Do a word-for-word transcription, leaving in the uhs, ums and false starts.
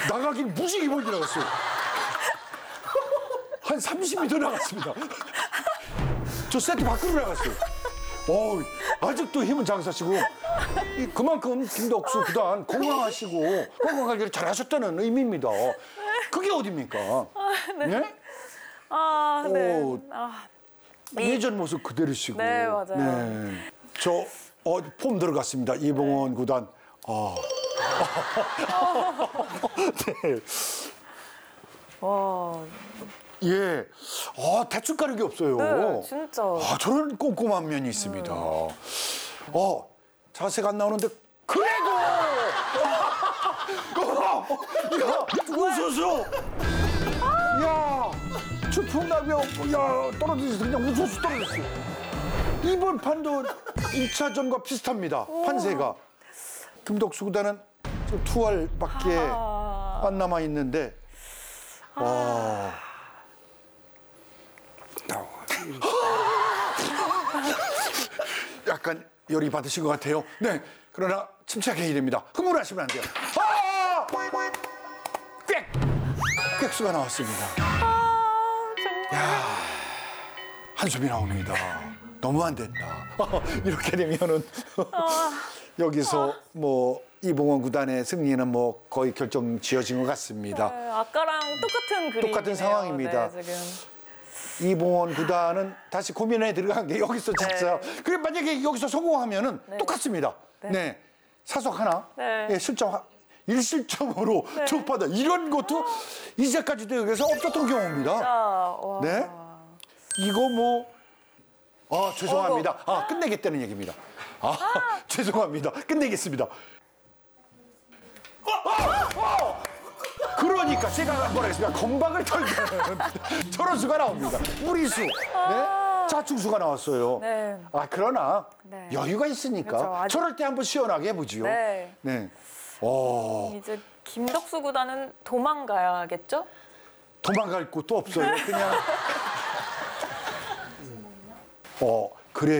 나가긴 무지개 멀리 나갔어요. 한 삼십 미터 나갔습니다. 저 세트 밖으로 나갔어요. 어, 아직도 힘은 장사시고 이, 그만큼 김덕수 구단 건강하시고 건강하기를 잘하셨다는 의미입니다. 그게 어딥니까? 아, 네. 네? 아, 네. 오, 아, 예전 모습 그대로시고. 네, 맞아요. 네. 저, 어, 폼 들어갔습니다. 이봉원 네. 구단. 아. 네. 와. 예. 아, 대충 가는 게 없어요. 네, 진짜. 아, 저런 꼼꼼한 면이 있습니다. 음. 어, 자세가 안 나오는데, 그래도! 야, 우수수! 야, 주풍나며, 야, 떨어지지, 그냥 우수수 떨어졌어. 이번 판도 일 차전과 비슷합니다. 판세가. 김덕수 구단은 투알밖에 아... 안 남아 있는데, 아... 와. 약간 열이 받으신 것 같아요. 네, 그러나 침착해야 됩니다. 흥분하시면 안 돼요. 아! 꽥! 꽥수가 나왔습니다. 아, 정말. 야, 한숨이 나옵니다. 너무 안 된다. 이렇게 되면은 여기서 뭐 이봉원 구단의 승리는 뭐 거의 결정 지어진 것 같습니다. 네, 아까랑 똑같은 그림. 똑같은 상황입니다. 네, 지금. 이봉원 구단은 다시 고민에 들어간 게 여기서 진짜. 네. 그래 만약에 여기서 성공하면은 네. 똑같습니다. 네. 네. 사석 하나, 네. 네, 실점 일 실점으로 네. 족받아 이런 것도 이제까지도 여기서 없었던 경우입니다. 진짜, 와. 네. 이거 뭐, 아 죄송합니다. 아 끝내겠다는 얘기입니다. 아, 아. 죄송합니다. 끝내겠습니다. 어, 어, 어. 그러니까 제가 뭐라 했습니까? 건방을 털는 저런 수가 나옵니다. 무리수, 네? 자충수가 나왔어요. 네. 아 그러나 네. 여유가 있으니까 그렇죠, 아직... 저럴 때 한번 시원하게 해보지요. 네. 네. 오. 이제 김덕수 구단은 도망가야겠죠? 도망갈 곳도 없어요. 그냥 어